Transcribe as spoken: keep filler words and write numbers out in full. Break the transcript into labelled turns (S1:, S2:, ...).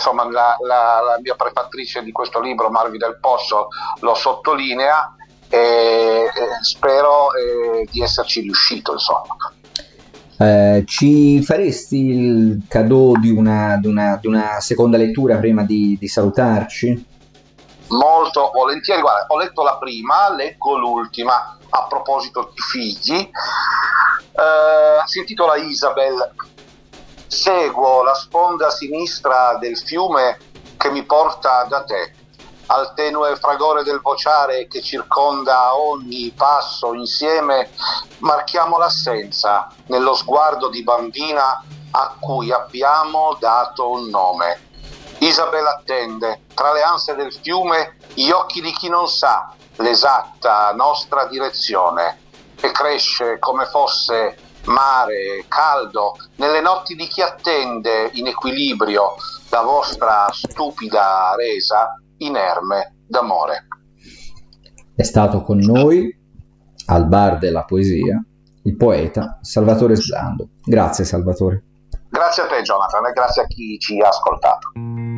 S1: insomma la, la, la mia prefattrice di questo libro, Marvi Del Posso, lo sottolinea, e, e spero eh, di esserci riuscito, insomma.
S2: Eh, ci faresti il cadeau di una, di una, di una seconda lettura prima di, di salutarci?
S1: Molto volentieri, guarda, ho letto la prima, leggo l'ultima a proposito di figli, eh, si intitola Isabel. Seguo la sponda sinistra del fiume che mi porta da te, al tenue fragore del vociare che circonda ogni passo, insieme marchiamo l'assenza nello sguardo di bambina a cui abbiamo dato un nome. Isabel attende, tra le ansie del fiume, gli occhi di chi non sa l'esatta nostra direzione, e cresce come fosse mare caldo nelle notti di chi attende in equilibrio la vostra stupida resa inerme d'amore.
S2: È stato con noi, al bar della poesia, il poeta Salvatore Sblando. Grazie Salvatore.
S1: Grazie a te Jonathan e grazie a chi ci ha ascoltato.